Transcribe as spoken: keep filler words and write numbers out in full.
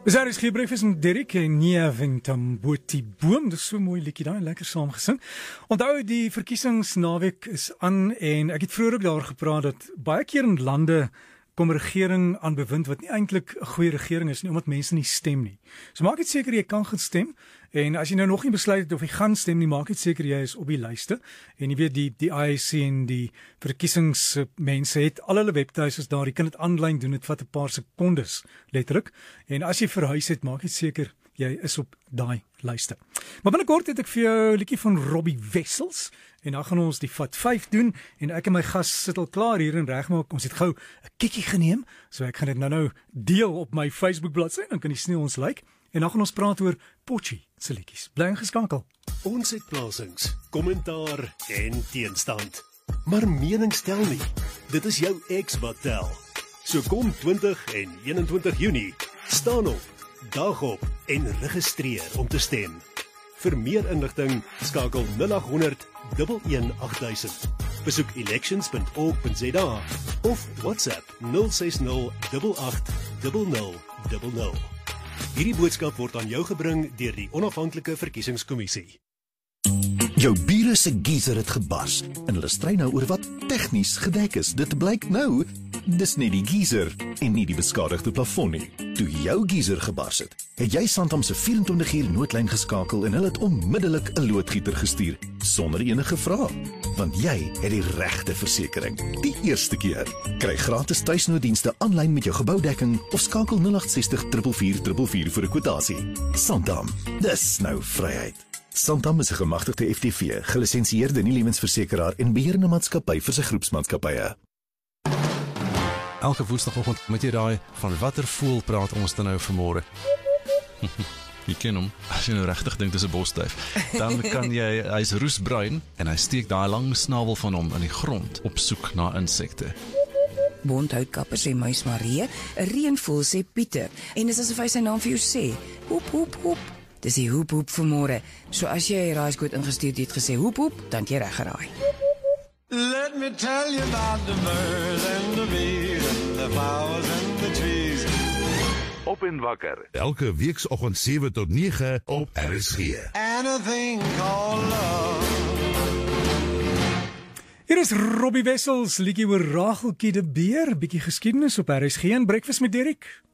Is daar is geen breakfast met Derek en Niavington Boetie Boom. Dis so mooi liedjie daai, lekker saam gesing. Onthou die verkiesingsnaweek is aan en ek het vroeër ook daar gepraat dat baie keer in lande kom regering aan bewind wat nie eintlik 'n goeie regering is nie, omdat mense nie stem nie. So maak dit seker jy kan gaan stem. En as jy nou nog nie besluit het of jy gaan stem nie, maak dit seker jy is op die lyste. En jy weet die die I E C en die verkiesingsmense het al hulle webtuistes daar. Jy kan dit aanlyn doen. Dit vat 'n paar sekondes letterlik. En as jy verhuis het, maak dit seker jy is op daai lyste. Maar binnekort het ek vir jou 'n liedjie van Robbie Wessels en dan gaan ons die vat vyf doen en ek en my gas sit al klaar hier en regmaak. Ons het gou 'n kikkie geneem, so ek gaan dit nou-nou deel op my Facebook bladsy, dan kan jy sien hoe ons lyk. En dan gaan ons praat oor Potchie se liedjies. Bly ingeskakel. Ons het plasings, kommentaar en teenstand. Maar mening stel nie. Dit is jou ex wat tel. So kom twintig en eenentwintig Junie, staan op, dag op en registreer om te stem. Vir meer inligting skakel nul agt honderd, een een agt duisend. Besoek elections punt org punt za of WhatsApp nul ses nul agt agt nul nul nul nul. Hierdie boodskap word aan jou gebring deur die Onafhanklike Verkiesingskommissie. Jou bure se geyser het gebars en hulle stry nou oor wat tegnies gedek is. Dit blyk nou, dis nie die geyser en nie die beskadigde plafon nie. Toe jou geyser gebars het, het jy Santam se vyf en twintig uur noodlyn geskakel en hulle het onmiddellik 'n loodgieter gestuur sonder enige vrae. Want jy het die regte versekering. Die eerste keer. Kry gratis tuisnooddienste aanlyn met jou geboudekking of skakel nul agt ses nul vier vier vier vier vir 'n kwotasie. Santam, dis nou vryheid. Santam is 'n gemagtigde F T V, gelisensieerde nie-lewensversekeraar en beheerende maatskappy vir sy groepsmaatskappye. Elke woensdagoggend moet jy daai van watter voël praat ons dan nou vanmôre. Jy ken hom, as jy nou regtig dink dis 'n bosduif. Dan kan jy, hy's roesbruin en hy steek daai lang snavel van hom in die grond op soek na insekte. Bondhoutkapper sê muis Marie, 'n reënvoël sê Pieter en dis asof hy sy naam vir jou sê. Hoep hoep hoep. Dis die hoep hoep vanmôre. So as jy raaiskoot ingestuur het gesê hoep hoep, dan jy reg geraai. Let me tell you about the birds and the bees and the flowers and the trees. Op en wakker. Elke weekoggend sewe tot nege op R S G. And a thing called love. Hier is Robbie Wessels, liedjie oor Racheltjie de Beer, bietjie geskiedenis op R S G en Breakfast met Derek.